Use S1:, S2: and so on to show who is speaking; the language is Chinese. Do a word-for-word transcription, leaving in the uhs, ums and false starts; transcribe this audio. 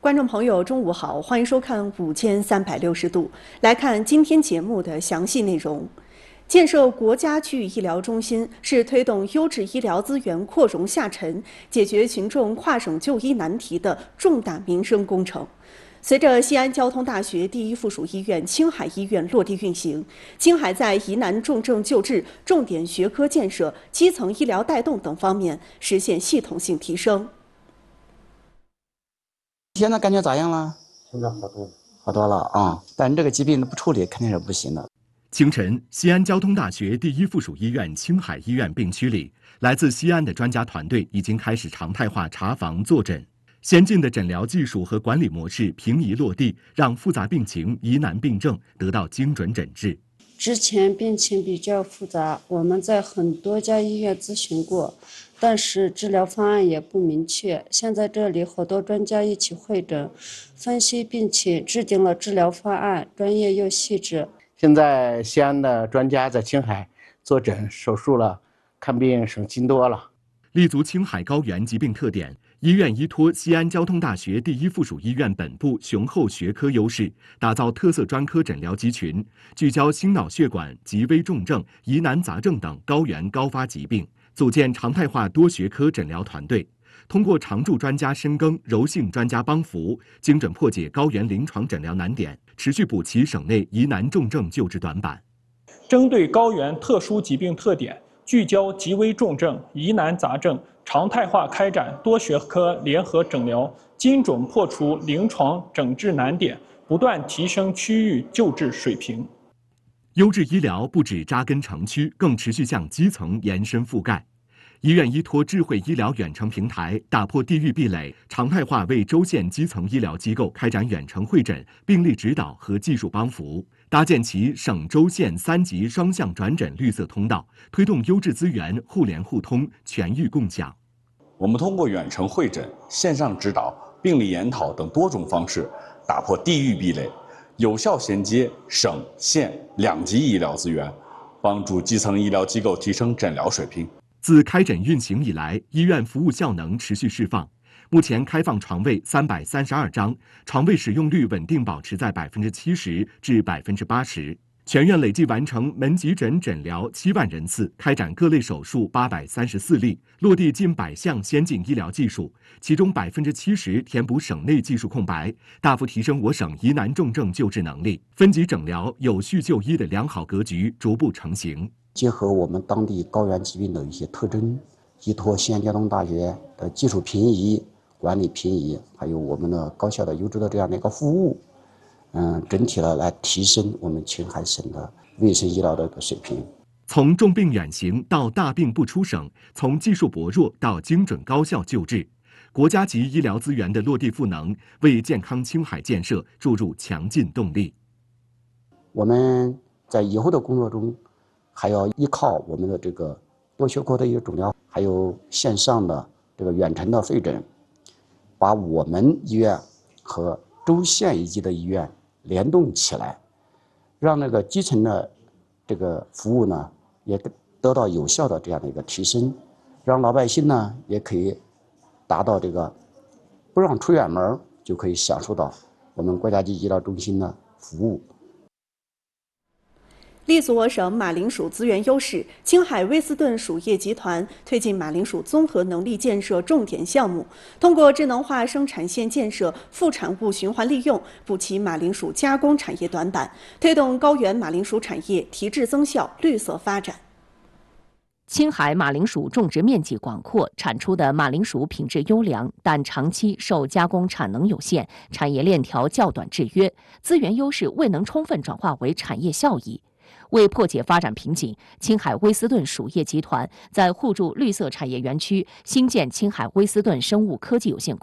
S1: 观众朋友，中午好，欢迎收看《五千三百六十度》，来看今天节目的详细内容。建设国家区域医疗中心是推动优质医疗资源扩容下沉、解决群众跨省就医难题的重大民生工程。随着西安交通大学第一附属医院青海医院落地运行，青海在疑难重症救治、重点学科建设、基层医疗带动等方面实现系统性提升。
S2: 现在感觉咋样了？
S3: 现在好多了，
S2: 好多了啊！但这个疾病不处理肯定是不行的。
S4: 清晨，西安交通大学第一附属医院青海医院病区里，来自西安的专家团队已经开始常态化查房坐诊。先进的诊疗技术和管理模式平移落地，让复杂病情、疑难病症得到精准诊治。
S5: 之前病情比较复杂，我们在很多家医院咨询过，但是治疗方案也不明确。现在这里好多专家一起会诊，分析病情，制定了治疗方案，专业又细致。
S3: 现在西安的专家在青海坐诊手术了，看病省心多了。
S4: 立足青海高原疾病特点，医院依托西安交通大学第一附属医院本部雄厚学科优势，打造特色专科诊疗集群，聚焦心脑血管、急危重症、疑难杂症等高原高发疾病，组建常态化多学科诊疗团队，通过常驻专家深耕、柔性专家帮扶，精准破解高原临床诊疗难点，持续补齐省内疑难重症救治短板。
S6: 针对高原特殊疾病特点，聚焦急危重症、疑难杂症，常态化开展多学科联合诊疗，精准破除临床诊治难点，不断提升区域救治水平。
S4: 优质医疗不止扎根城区，更持续向基层延伸覆盖。医院依托智慧医疗远程平台，打破地域壁垒，常态化为州县基层医疗机构开展远程会诊、病例指导和技术帮扶，搭建起省州县三级双向转诊绿色通道，推动优质资源互联互通、全域共享。
S7: 我们通过远程会诊、线上指导、病例研讨等多种方式，打破地域壁垒，有效衔接省县两级医疗资源，帮助基层医疗机构提升诊疗水平。
S4: 自开诊运行以来，医院服务效能持续释放。目前开放床位三百三十二张，床位使用率稳定保持在百分之七十至百分之八十。全院累计完成门急诊诊疗七万人次，开展各类手术八百三十四例，落地近百项先进医疗技术，其中百分之七十填补省内技术空白，大幅提升我省疑难重症救治能力。分级诊疗、有序就医的良好格局逐步成型。
S2: 结合我们当地高原疾病的一些特征，依托西安交通大学的技术平移、管理平移，还有我们的高效的优质的这样的一个服务，嗯，整体的来提升我们青海省的卫生医疗的一个水平。
S4: 从重病远行到大病不出省，从技术薄弱到精准高效救治，国家级医疗资源的落地赋能，为健康青海建设注入强劲动力。
S2: 我们在以后的工作中，还要依靠我们的这个多学科的一个诊疗，还有线上的这个远程的会诊，把我们医院和州县一级的医院联动起来，让那个基层的这个服务呢也得到有效的这样的一个提升，让老百姓呢也可以达到这个不让出远门就可以享受到我们国家级医疗中心的服务。
S1: 立足我省马铃薯资源优势，青海威斯顿薯业集团推进马铃薯综合能力建设重点项目，通过智能化生产线建设、副产物循环利用，补齐马铃薯加工产业短板，推动高原马铃薯产业提质增效、绿色发展。
S8: 青海马铃薯种植面积广阔，产出的马铃薯品质优良，但长期受加工产能有限、产业链条较短制约，资源优势未能充分转化为产业效益。为破解发展瓶颈，青海威斯顿薯业集团在互助绿色产业园区新建青海威斯顿生物科技有限